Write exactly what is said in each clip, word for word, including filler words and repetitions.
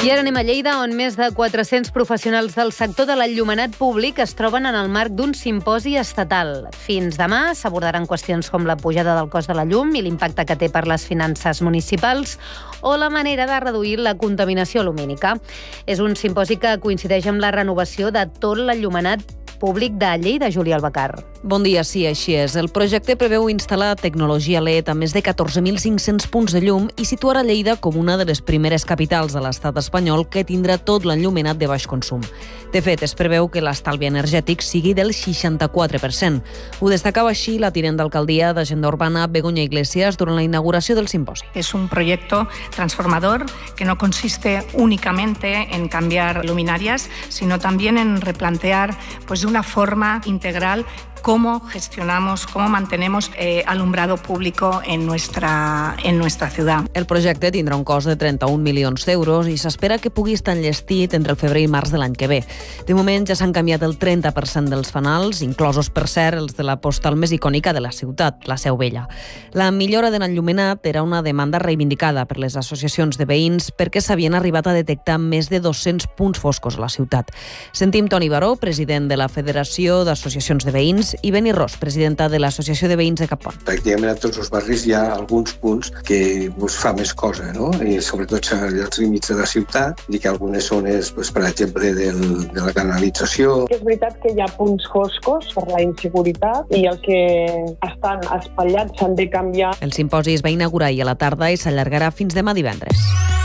I ara anem a Lleida, on més de quatre-cents professionals del sector de l'enllumenat públic es troben en el marc d'un simposi estatal. Fins demà s'abordaran qüestions com la pujada del cost de la llum i l'impacte que té per les finances municipals o la manera de reduir la contaminació lumínica. És un simposi que coincideix amb la renovació de tot l'enllumenat públic de Lleida. Júlia Albacar. Bon dia, sí, així és. El projecte preveu instal·lar tecnologia L E D a més de catorze mil cinc-cents punts de llum i situar a Lleida com una de les primeres capitals de l'estat espanyol que tindrà tot l'enllumenat de baix consum. De fet, es preveu que l'estalvi energètic sigui del seixanta-quatre per cent. Ho destacava així la tinent d'alcaldia d'Agenda Urbana, Begoña Iglesias, durant la inauguració del simposi. Es un proyecto transformador que no consiste únicamente en cambiar luminarias, sino también en replantear pues, de una forma integral cómo gestionamos, cómo mantenemos eh, alumbrado público en nuestra, en nuestra ciudad. El projecte tindrà un cost de trenta-un milions d'euros i s'espera que pugui estar enllestit entre el febrer i març de l'any que ve. De moment ja s'han canviat el trenta per cent dels fanals, inclosos, per cert, els de la postal més icònica de la ciutat, la Seu Vella. La millora de l'enllumenat era una demanda reivindicada per les associacions de veïns perquè s'havien arribat a detectar més de dos-cents punts foscos a la ciutat. Sentim Toni Baró, president de la Federació d'Associacions de Veïns, i Beni Ros, presidenta de l'Associació de Veïns de Cappont. Pràcticament a tots els barris hi ha alguns punts que us fa més cosa, no? I sobretot als límits de la ciutat, i que algunes zones, doncs, per exemple, del, de la canalització. És veritat que hi ha punts foscos per la inseguretat i els que estan espatllats s'han de canviar. El simposi es va inaugurar ahir a la tarda i s'allargarà fins demà divendres.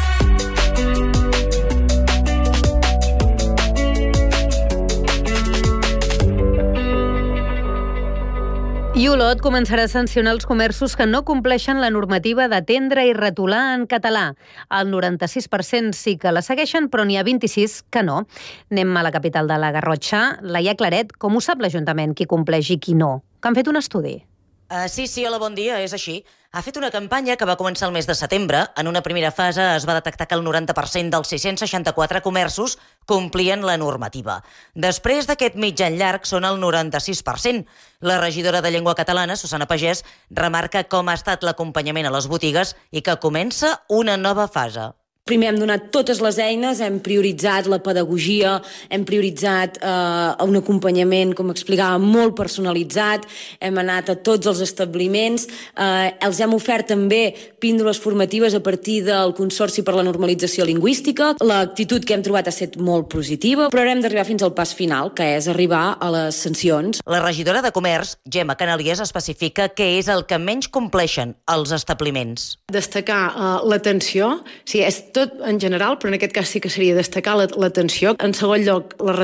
I Olot començarà a sancionar els comerços que no compleixen la normativa d'atendre i retolar en català. El noranta-sis per cent sí que la segueixen, però n'hi ha vint-i-sis que no. Anem a la capital de la Garrotxa. Laia Claret, com ho sap l'Ajuntament qui compleix i qui no? Que han fet un estudi. Uh, sí, sí, hola, bon dia, és així. Ha fet una campanya que va començar el mes de setembre. En una primera fase es va detectar que el noranta per cent dels sis-cents seixanta-quatre comerços complien la normativa. Després d'aquest mitjan llarg són el noranta-sis per cent. La regidora de Llengua Catalana, Susana Pagès, remarca com ha estat l'acompanyament a les botigues i que comença una nova fase. Primer hem donat totes les eines, hem prioritzat la pedagogia, hem prioritzat eh, un acompanyament, com explicava, molt personalitzat, hem anat a tots els establiments, eh, els hem ofert també píndoles formatives a partir del Consorci per la Normalització Lingüística. L'actitud que hem trobat ha estat molt positiva, però ara hem d'arribar fins al pas final, que és arribar a les sancions. La regidora de Comerç, Gemma Canalies, especifica què és el que menys compleixen els establiments. Destacar eh, l'atenció, sí, és tot en general, però en aquest cas sí que seria destacar l'atenció. En segon lloc, la